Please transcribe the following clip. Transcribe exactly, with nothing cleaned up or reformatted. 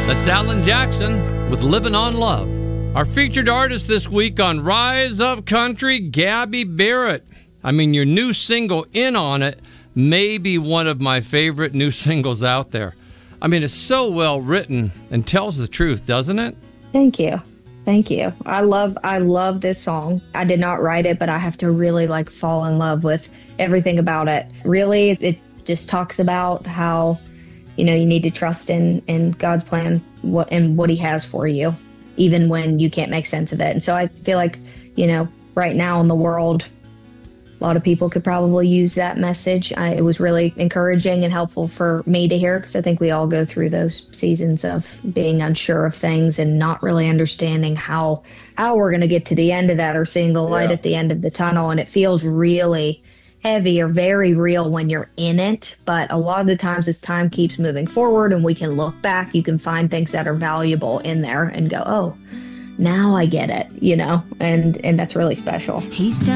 That's Alan Jackson with Living on Love. Our featured artist this week on Rise Up Country, Gabby Barrett. I mean, your new single, In On It, may be one of my favorite new singles out there. I mean, it's so well written and tells the truth, doesn't it? Thank you. Thank you. I love I love this song. I did not write it, but I have to really like fall in love with everything about it. Really, it just talks about how, you know, you need to trust in in God's plan what and what he has for you, even when you can't make sense of it. And so I feel like, you know, right now in the world, a lot of people could probably use that message. I, it was really encouraging and helpful for me to hear, because I think we all go through those seasons of being unsure of things and not really understanding how how we're going to get to the end of that, or seeing the light Yeah. at the end of the tunnel. And it feels really heavy or very real when you're in it. But a lot of the times as time keeps moving forward and we can look back, you can find things that are valuable in there and go, oh, now I get it, you know, and, and that's really special. He's